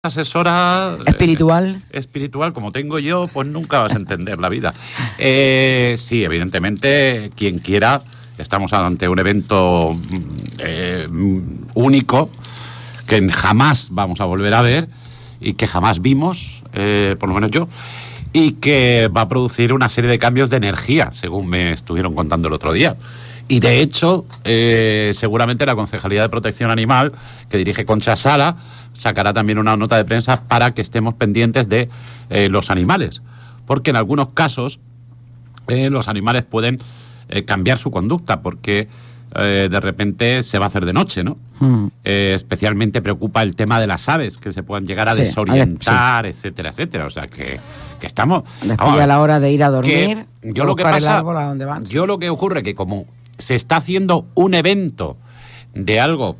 asesora espiritual como tengo yo, pues nunca vas a entender la vida. Sí, evidentemente, quien quiera, estamos ante un evento único que jamás vamos a volver a ver y que jamás vimos, por lo menos yo, y que va a producir una serie de cambios de energía, según me estuvieron contando el otro día. Y de hecho, seguramente la Concejalía de Protección Animal, que dirige Concha Sala, sacará también una nota de prensa para que estemos pendientes de los animales. Porque en algunos casos los animales pueden cambiar su conducta, porque de repente se va a hacer de noche, ¿no? Especialmente preocupa el tema de las aves, que se puedan llegar a desorientar, etcétera, etcétera. O sea, que estamos... Les pilla la hora de ir a dormir, yo lo que buscar pasa, el árbol a donde van. Yo lo que ocurre que como se está haciendo un evento de algo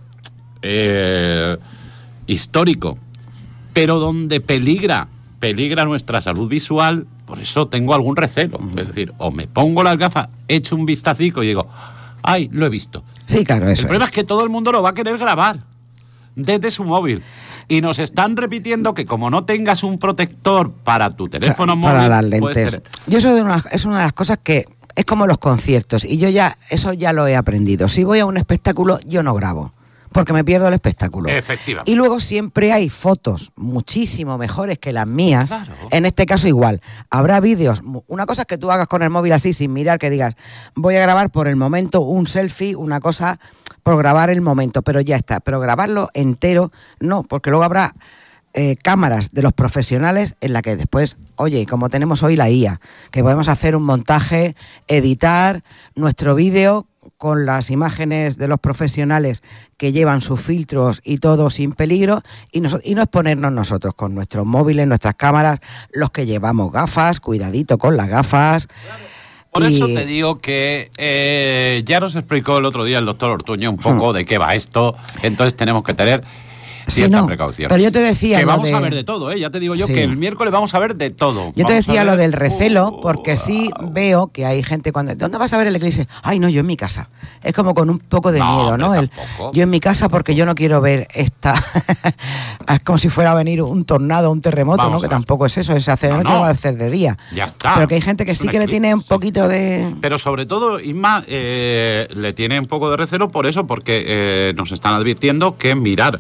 histórico, pero donde peligra nuestra salud visual, por eso tengo algún recelo. Es decir, o me pongo las gafas, echo un vistacico y digo, ¡ay, lo he visto! Sí, claro, eso. El problema es que todo el mundo lo va a querer grabar desde su móvil. Y nos están repitiendo que como no tengas un protector para tu teléfono móvil... Para las lentes. Yo eso es una de las cosas que... Es como los conciertos, y yo eso ya lo he aprendido. Si voy a un espectáculo, yo no grabo, porque me pierdo el espectáculo. Efectivamente. Y luego siempre hay fotos muchísimo mejores que las mías. Claro. En este caso igual. Habrá vídeos. Una cosa es que tú hagas con el móvil así, sin mirar, que digas, voy a grabar por el momento un selfie, una cosa por grabar el momento, pero ya está. Pero grabarlo entero, no, porque luego habrá... cámaras de los profesionales en la que después, oye, como tenemos hoy la IA, que podemos hacer un montaje, editar nuestro vídeo con las imágenes de los profesionales que llevan sus filtros y todo sin peligro, y no exponernos nosotros con nuestros móviles, nuestras cámaras, los que llevamos gafas, cuidadito con las gafas. Por eso te digo que ya nos explicó el otro día el doctor Ortuño un poco de qué va esto, entonces tenemos que tener... cierta precaución. Pero yo te decía... Que vamos a ver de todo, ya te digo yo que el miércoles vamos a ver de todo. Yo te decía lo del recelo, porque sí veo que hay gente cuando... ¿Dónde vas a ver el eclipse? Ay, no, yo en mi casa. Es como con un poco de miedo, ¿no? Yo en mi casa porque yo no quiero ver esta... Es como si fuera a venir un tornado, un terremoto, ¿no? Que tampoco es eso, es hacer de noche o hacer de día. Ya está. Pero que hay gente que sí que le tiene un poquito de... Pero sobre todo, Inma, le tiene un poco de recelo por eso, porque nos están advirtiendo que mirar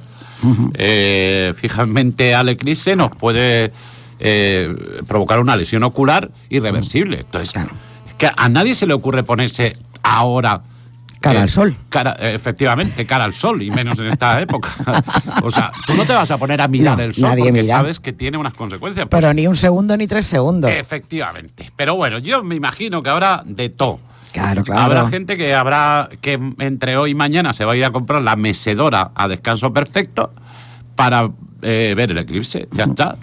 fijamente al eclipse nos puede provocar una lesión ocular irreversible. Entonces, es que a nadie se le ocurre ponerse ahora cara al sol. Efectivamente, cara al sol, y menos en esta época. O sea, tú no te vas a poner a mirar el sol porque sabes que tiene unas consecuencias. Pues, pero ni un segundo ni 3 segundos. Efectivamente. Pero bueno, yo me imagino que habrá de todo. Claro. Habrá gente que entre hoy y mañana se va a ir a comprar la mecedora a descanso perfecto para ver el eclipse. Ya está.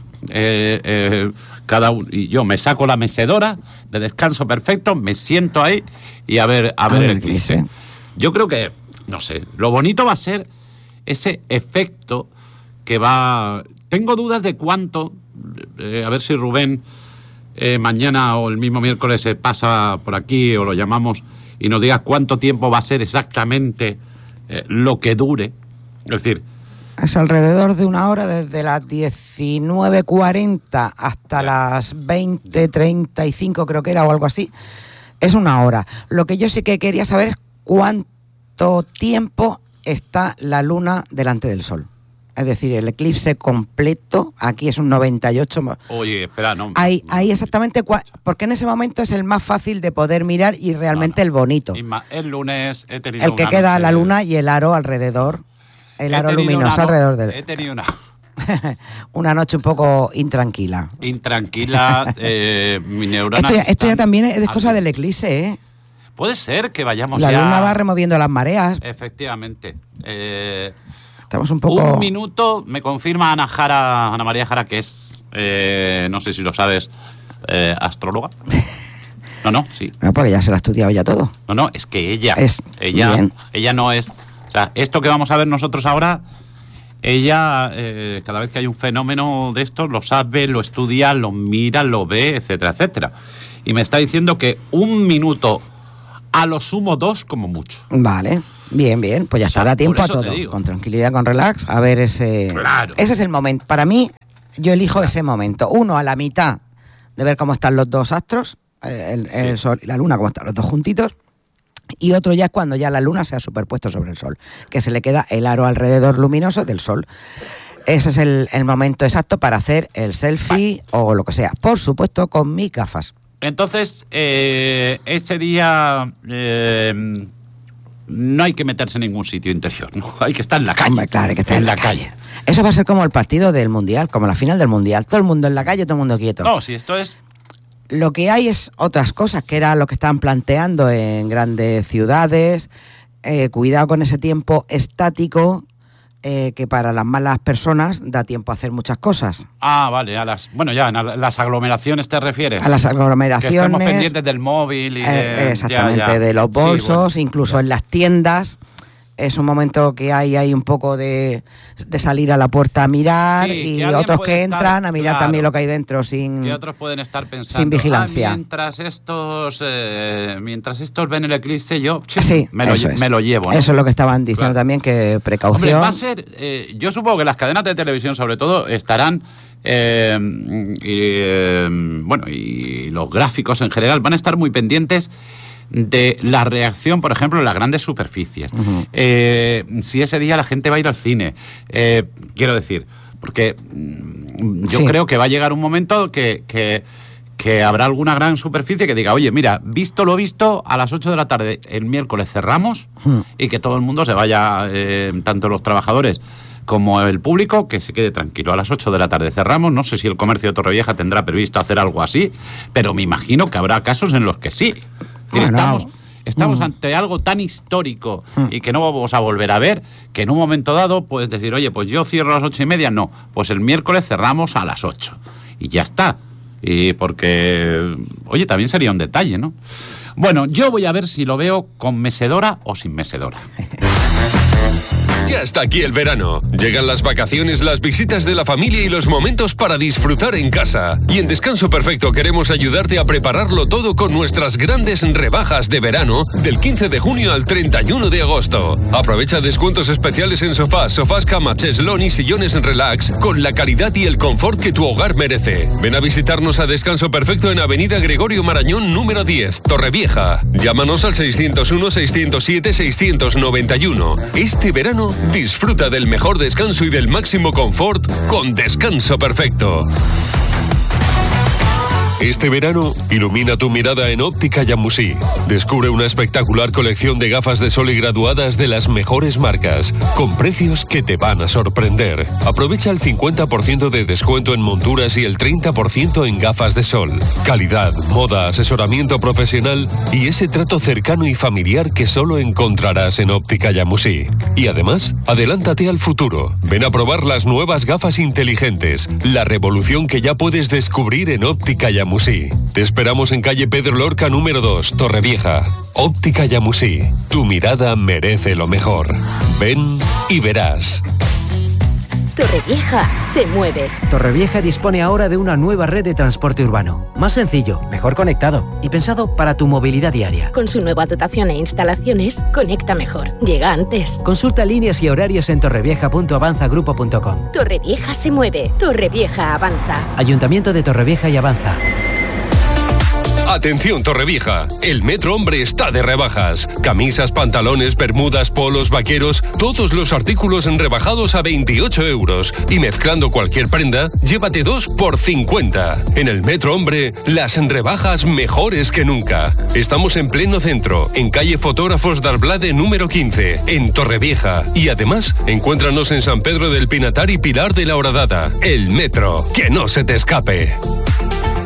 Cada uno, y yo me saco la mecedora de descanso perfecto, me siento ahí y a ver el eclipse. Yo creo que, no sé, lo bonito va a ser ese efecto que va... Tengo dudas de cuánto, a ver si Rubén... mañana o el mismo miércoles se pasa por aquí o lo llamamos y nos diga cuánto tiempo va a ser exactamente lo que dure. Es decir... Es alrededor de una hora, desde las 19:40 hasta las 20:35 creo que era o algo así. Es una hora. Lo que yo sí que quería saber es cuánto tiempo está la luna delante del sol. Es decir, el eclipse completo, aquí es un 98. Oye, espera, no. Ahí exactamente, porque en ese momento es el más fácil de poder mirar y realmente el bonito. El lunes he tenido el que una queda noche... la luna y el aro alrededor, el aro luminoso alrededor del... He tenido una noche un poco intranquila. Mi neurona... Esto ya también es cosa del eclipse, ¿eh? Puede ser que vayamos La luna va removiendo las mareas. Efectivamente. Estamos un poco... Un minuto, me confirma Ana María Jara, que es, no sé si lo sabes, astróloga. No, sí. No, porque ya se lo ha estudiado ya todo. No, es que ella no es... O sea, esto que vamos a ver nosotros ahora, ella, cada vez que hay un fenómeno de estos, lo sabe, lo estudia, lo mira, lo ve, etcétera, etcétera. Y me está diciendo que un minuto, a lo sumo 2 como mucho. Vale. Bien, pues ya está, da tiempo a todo. Con tranquilidad, con relax, a ver ese... Claro. Ese es el momento. Para mí, yo elijo ese momento. Uno, a la mitad de ver cómo están los dos astros, el sol y la luna, cómo están los dos juntitos. Y otro ya es cuando ya la luna se ha superpuesto sobre el sol, que se le queda el aro alrededor luminoso del sol. Ese es el momento exacto para hacer el selfie o lo que sea. Por supuesto, con mis gafas. Entonces, ese día no hay que meterse en ningún sitio interior, ¿no? Hay que estar en la calle. Hombre, claro, hay que estar en la calle. Eso va a ser como el partido del Mundial, como la final del Mundial. Todo el mundo en la calle, todo el mundo quieto. No, si esto es... Lo que hay es otras cosas, que era lo que estaban planteando en grandes ciudades. Cuidado con ese tiempo estático, que para las malas personas da tiempo a hacer muchas cosas. Ah, vale, a las aglomeraciones te refieres. A las aglomeraciones. Que estemos pendientes del móvil y exactamente, de los bolsos, incluso en las tiendas. Es un momento que hay un poco de salir a la puerta a mirar, y otros que entran a mirar también lo que hay dentro sin... Que otros pueden estar pensando, sin vigilancia. Mientras estos ven el eclipse, yo me lo llevo, ¿no? Eso es lo que estaban diciendo también, que precaución. Hombre, va a ser... yo supongo que las cadenas de televisión, sobre todo, estarán... y los gráficos en general van a estar muy pendientes de la reacción, por ejemplo, en las grandes superficies. Uh-huh. Si ese día la gente va a ir al cine, quiero decir, porque yo creo que va a llegar un momento que habrá alguna gran superficie que diga, oye, mira, visto lo visto, a las 8 de la tarde el miércoles cerramos, y que todo el mundo se vaya, tanto los trabajadores como el público, que se quede tranquilo. A las 8 de la tarde cerramos. No sé si el comercio de Torrevieja tendrá previsto hacer algo así, pero me imagino que habrá casos en los que sí. Es decir, estamos ante algo tan histórico y que no vamos a volver a ver, que en un momento dado puedes decir, oye, pues yo cierro a las 8:30, no, pues el miércoles cerramos a las 8 y ya está. Y porque, oye, también sería un detalle, ¿no? Bueno, yo voy a ver si lo veo con mecedora o sin mecedora. Ya está aquí el verano. Llegan las vacaciones, las visitas de la familia y los momentos para disfrutar en casa. Y en Descanso Perfecto queremos ayudarte a prepararlo todo con nuestras grandes rebajas de verano del 15 de junio al 31 de agosto. Aprovecha descuentos especiales en sofás, cama, cheslón y sillones en relax con la calidad y el confort que tu hogar merece. Ven a visitarnos a Descanso Perfecto en Avenida Gregorio Marañón número 10, Torrevieja. Llámanos al 601-607-691. Este verano disfruta del mejor descanso y del máximo confort con Descanso Perfecto. Este verano, ilumina tu mirada en Óptica Yamusí. Descubre una espectacular colección de gafas de sol y graduadas de las mejores marcas, con precios que te van a sorprender. Aprovecha el 50% de descuento en monturas y el 30% en gafas de sol. Calidad, moda, asesoramiento profesional y ese trato cercano y familiar que solo encontrarás en Óptica Yamusí. Y además, adelántate al futuro. Ven a probar las nuevas gafas inteligentes, la revolución que ya puedes descubrir en Óptica Yamusí. Te esperamos en calle Pedro Lorca número 2, Torrevieja. Óptica Yamusí. Tu mirada merece lo mejor. Ven y verás. Torrevieja se mueve. Torrevieja dispone ahora de una nueva red de transporte urbano. Más sencillo, mejor conectado y pensado para tu movilidad diaria. Con su nueva dotación e instalaciones, conecta mejor. Llega antes. Consulta líneas y horarios en torrevieja.avanzagrupo.com. Torrevieja se mueve. Torrevieja avanza. Ayuntamiento de Torrevieja y Avanza. Atención Torrevieja, el Metro Hombre está de rebajas. Camisas, pantalones, bermudas, polos, vaqueros, todos los artículos rebajados a 28 euros. Y mezclando cualquier prenda, llévate 2 por 50. En el Metro Hombre, las rebajas mejores que nunca. Estamos en pleno centro, en calle Fotógrafos d'Arblade número 15, en Torrevieja. Y además, encuéntranos en San Pedro del Pinatar y Pilar de la Horadada. El Metro, que no se te escape.